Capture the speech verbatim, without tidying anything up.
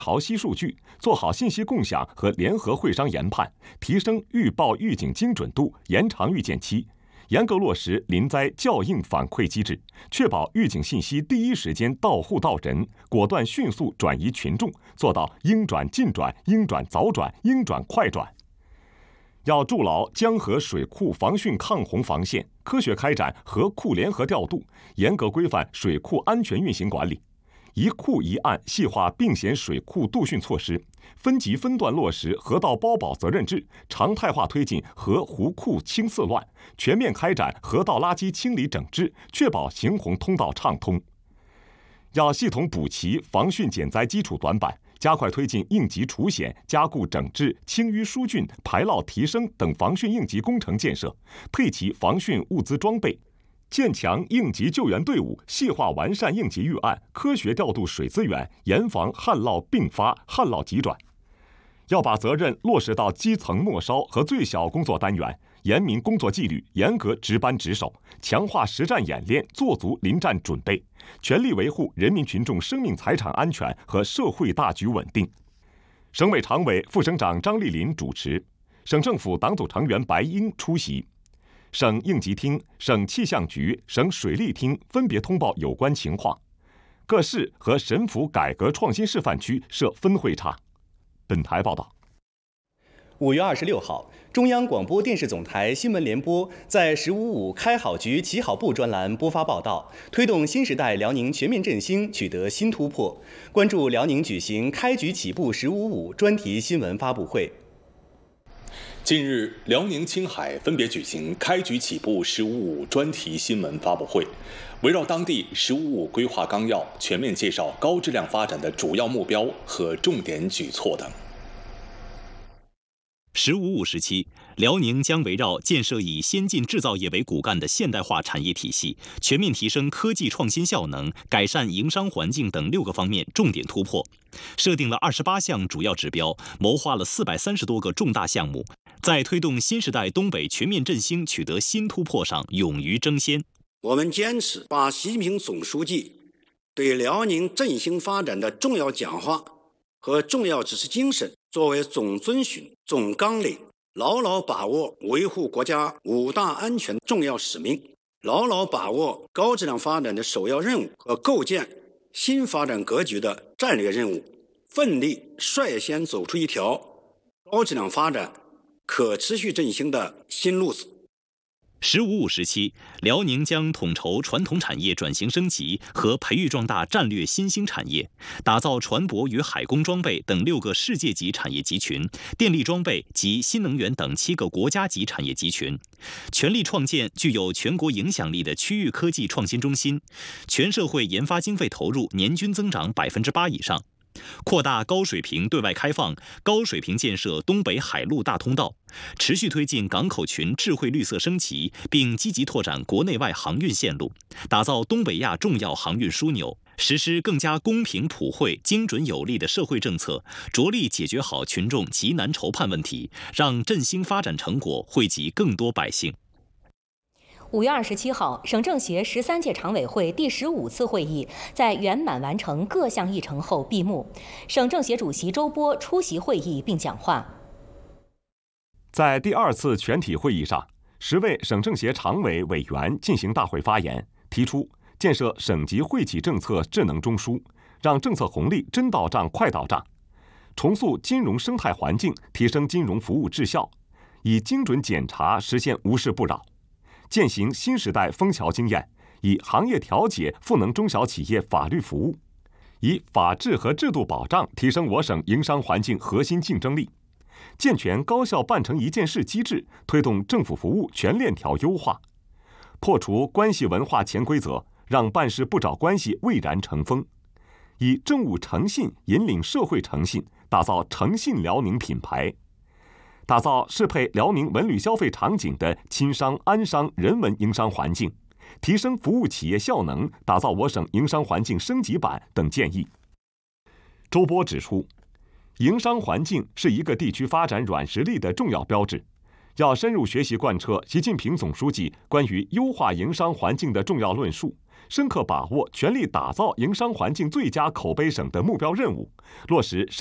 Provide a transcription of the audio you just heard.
潮汐数据，做好信息共享和联合会商研判，提升预报预警精准度，延长预见期。严格落实临灾校应反馈机制，确保预警信息第一时间到户到人，果断迅速转移群众，做到应转尽转、应转早转、应转快转。要筑牢江河水库防汛抗洪防线，科学开展河库联合调度，严格规范水库安全运行管理。一库一案细化并险水库度汛措施，分级分段落实河道包保责任制，常态化推进河湖库清四乱，全面开展河道垃圾清理整治，确保行洪通道畅通。要系统补齐防汛减灾基础短板，加快推进应急除险、加固整治、清淤疏浚、排涝提升等防汛应急工程建设，配齐防汛物资装备。建强应急救援队伍，细化完善应急预案，科学调度水资源，严防旱涝并发、旱涝急转。要把责任落实到基层末梢和最小工作单元，严明工作纪律，严格值班值守，强化实战演练，做足临战准备，全力维护人民群众生命财产安全和社会大局稳定。省委常委、副省长张丽林主持，省政府党组成员白英出席。省应急厅、省气象局、省水利厅分别通报有关情况。各市和省府改革创新示范区设分会场。本台报道。 五月二十六号，中央广播电视总台新闻联播在“十五五开好局起好步”专栏播发报道，推动新时代辽宁全面振兴取得新突破。关注辽宁举行开局起步“十五五”专题新闻发布会。 近日，辽宁、青海分别举行开局起步“十五五”专题新闻发布会，围绕当地“十五五”规划纲要，全面介绍高质量发展的主要目标和重点举措等。 十五五时期，辽宁将围绕建设以先进制造业为骨干的现代化产业体系，全面提升科技创新效能，改善营商环境等六个方面重点突破，设定了二十八项主要指标，谋划了四百三十多个重大项目，在推动新时代东北全面振兴取得新突破上勇于争先。 我们坚持把习近平总书记对辽宁振兴发展的重要讲话和重要指示精神作为总遵循、总纲领，牢牢把握维护国家五大安全重要使命，牢牢把握高质量发展的首要任务和构建新发展格局的战略任务，奋力率先走出一条高质量发展、可持续振兴的新路子。 十五五时期，辽宁将统筹传统产业转型升级和培育壮大战略新兴产业，打造船舶与海工装备等六个世界级产业集群，电力装备及新能源等七个国家级产业集群，全力创建具有全国影响力的区域科技创新中心，全社会研发经费投入年均增长百分之八以上。扩大高水平对外开放，高水平建设东北海陆大通道，持续推进港口群智慧绿色升级，并积极拓展国内外航运线路，打造东北亚重要航运枢纽，实施更加公平普惠、精准有力的社会政策，着力解决好群众急难愁盼问题，让振兴发展成果惠及更多百姓。 五月二十七号，省政协十三届常委会第十五次会议在圆满完成各项议程后闭幕。省政协主席周波出席会议并讲话。 在第二次全体会议上，十位省政协常委委员进行大会发言，提出建设省级惠企政策智能中枢，让政策红利真到账、快到账；重塑金融生态环境，提升金融服务质效，以精准检查实现无事不扰。践行新时代枫桥经验，以行业调解赋能中小企业法律服务，以法治和制度保障提升我省营商环境核心竞争力，健全高效办成一件事机制，推动政府服务全链条优化，破除关系文化潜规则，让办事不找关系蔚然成风，以政务诚信引领社会诚信，打造诚信辽宁品牌。打造适配辽宁文旅消费场景的轻商、安商、人文营商环境，提升服务企业效能，打造我省营商环境升级版等建议。周波指出，营商环境是一个地区发展软实力的重要标志，要深入学习贯彻习近平总书记关于优化营商环境的重要论述， 深刻把握全力打造营商环境最佳口碑省的目标任务，落实